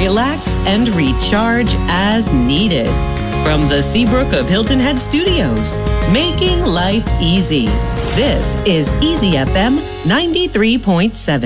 relax, and recharge as needed. From the Seabrook of Hilton Head Studios, making life easy. This is Easy FM 93.7.